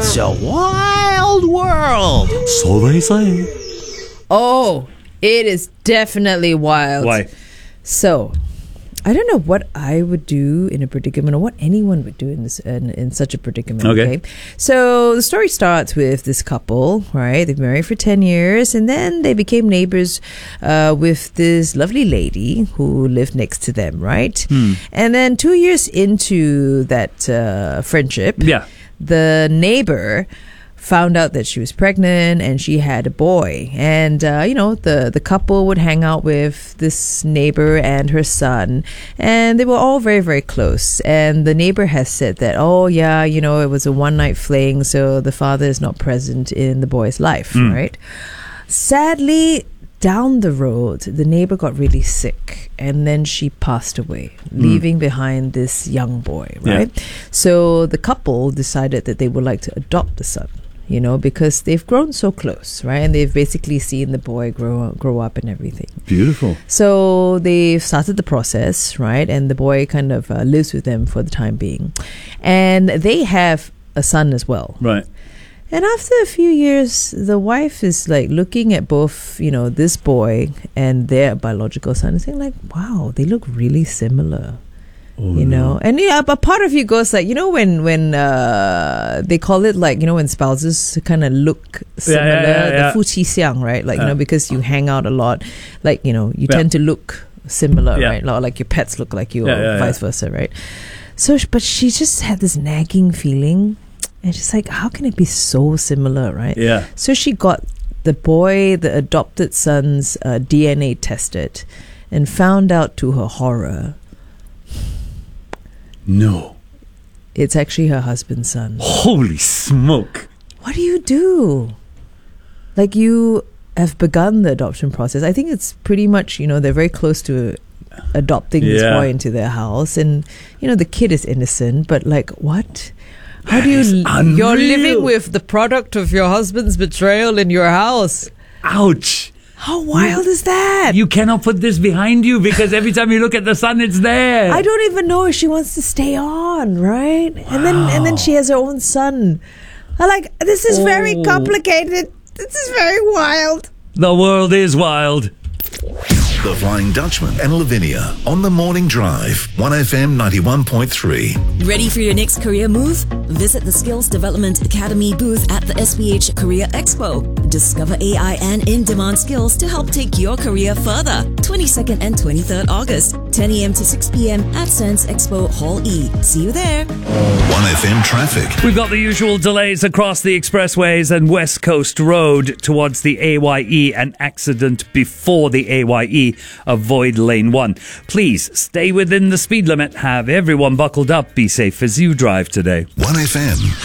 It's a wild world. So they say. Oh, it is definitely wild. Why? So, I don't know what I would do in a predicament, or what anyone would do in such a predicament. Okay. So the story starts with this couple, right? They've been married for 10 years, and then they became neighbors with this lovely lady who lived next to them, right? And then 2 years into that friendship, the neighbor found out that she was pregnant and she had a boy, and the couple would hang out with this neighbor and her son, and they were all very, very close. And the neighbor has said that, it was a one-night fling, so the father is not present in the boy's life, right? Sadly, down the road, the neighbor got really sick, and then she passed away, leaving behind this young boy, right? So the couple decided that they would like to adopt the son, because they've grown so close, right? And they've basically seen the boy grow up and everything. Beautiful. So they've started the process, right? And the boy kind of lives with them for the time being. And they have a son as well. Right. And after a few years, the wife is like looking at both, this boy and their biological son and saying like, wow, they look really similar. And a part of you goes like, when they call it like, when spouses kind of look similar, the 夫妻相, right? Like, because you hang out a lot, like, you tend to look similar, right? Like your pets look like you, or vice versa, right? So, but she just had this nagging feeling, and she's like, how can it be so similar, right? Yeah. So she got the adopted son's DNA tested, and found out to her horror, no, it's actually her husband's son. Holy smoke. What do you do? Like, you have begun the adoption process. I think it's pretty much, they're very close to adopting this boy into their house, and the kid is innocent, but like, what? How do you you're living with the product of your husband's betrayal in your house? Ouch. How wild is that? You cannot put this behind you, because every time you look at the sun, it's there. I don't even know if she wants to stay on, right? Wow. And then she has her own son. I'm like, this is very complicated. This is very wild. The world is wild. The Flying Dutchman and Lavinia on the Morning Drive, 1FM 91.3. Ready for your next career move? Visit the Skills Development Academy booth at the SPH Career Expo. Discover AI and in-demand skills to help take your career further. 22nd and 23rd August, 10 a.m. to 6 p.m. at Sands Expo Hall E. See you there. 1FM traffic. We've got the usual delays across the expressways and West Coast Road towards the AYE. An accident before the AYE. Avoid lane 1. Please stay within the speed limit. Have everyone buckled up. Be safe as you drive today. 1FM.